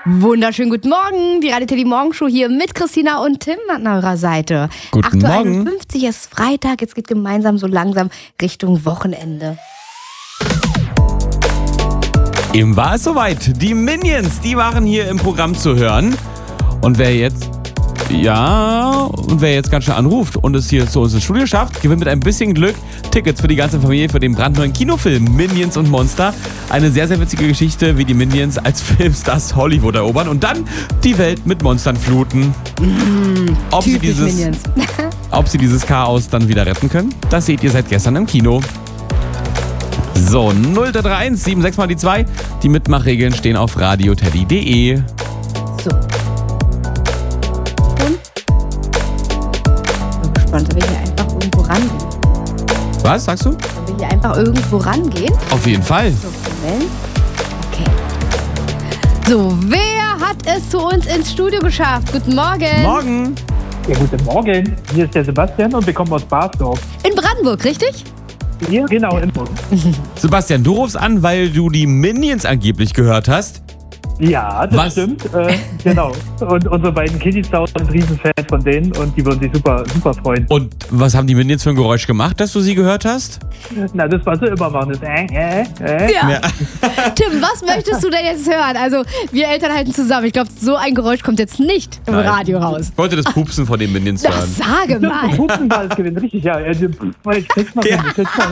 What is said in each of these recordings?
Wunderschönen guten Morgen, die Radio Teddy Morgenshow hier mit Christina und Tim an eurer Seite. Guten Morgen. 8:51 Uhr ist Freitag, jetzt geht gemeinsam so langsam Richtung Wochenende. Eben war es soweit. Die Minions, die waren hier im Programm zu hören. Und wer jetzt ganz schnell anruft und es hier zu uns ins Studio schafft, gewinnt mit ein bisschen Glück Tickets für die ganze Familie für den brandneuen Kinofilm Minions und Monster. Eine sehr, sehr witzige Geschichte, wie die Minions als Filmstars Hollywood erobern und dann die Welt mit Monstern fluten. Ob sie dieses Chaos dann wieder retten können, das seht ihr seit gestern im Kino. So, 0331 76 mal die 2. Die Mitmachregeln stehen auf radioteddy.de. So. Sollen wir hier einfach irgendwo rangehen? Was, sagst du? Sollen wir hier einfach irgendwo rangehen? Auf jeden Fall. So, Moment. Okay. So, wer hat es zu uns ins Studio geschafft? Guten Morgen. Morgen. Ja, guten Morgen. Hier ist der Sebastian und wir kommen aus Basdorf. In Brandenburg, richtig? Hier, genau, in Bonn. Sebastian, du rufst an, weil du die Minions angeblich gehört hast. Ja, das stimmt. Genau. Und unsere beiden Kiddies da sind Riesenfans von denen und die würden sich super, super freuen. Und was haben die Minions für ein Geräusch gemacht, dass du sie gehört hast? Na, das, was sie immer machen, ist Ja. Tim, was möchtest du denn jetzt hören? Also, wir Eltern halten zusammen. Ich glaube, so ein Geräusch kommt jetzt nicht im Radio raus. Ich wollte das Pupsen von den Minions hören. Das sage mal. Pupsen war es gewesen, richtig, ja. Ich krieg's noch hin,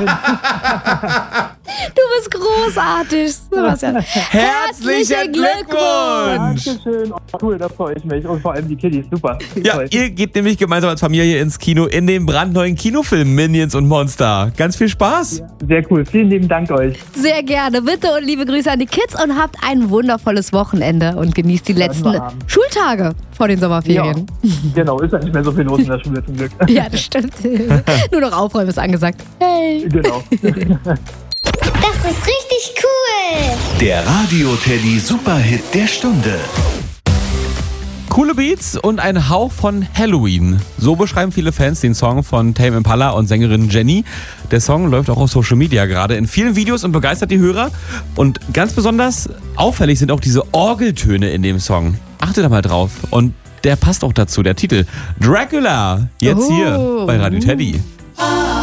Du bist großartig, Sebastian. Herzlichen Glückwunsch! Dankeschön. Oh, cool, da freue ich mich. Und vor allem die Kiddies, super. Ja, ihr geht nämlich gemeinsam als Familie ins Kino in den brandneuen Kinofilm Minions und Monster. Ganz viel Spaß. Ja, sehr cool. Vielen lieben Dank euch. Sehr gerne. Bitte und liebe Grüße an die Kids und habt ein wundervolles Wochenende und genießt die letzten Schultage vor den Sommerferien. Ja, genau, ist ja nicht mehr so viel los in der Schule zum Glück. Ja, das stimmt. Nur noch Aufräumen ist angesagt. Hey. Genau. Das ist richtig cool. Der Radio Teddy Superhit der Stunde. Coole Beats und ein Hauch von Halloween. So beschreiben viele Fans den Song von Tame Impala und Sängerin Jenny. Der Song läuft auch auf Social Media gerade in vielen Videos und begeistert die Hörer. Und ganz besonders auffällig sind auch diese Orgeltöne in dem Song. Achte da mal drauf. Und der passt auch dazu, der Titel Dracula. Jetzt hier bei Radio Teddy.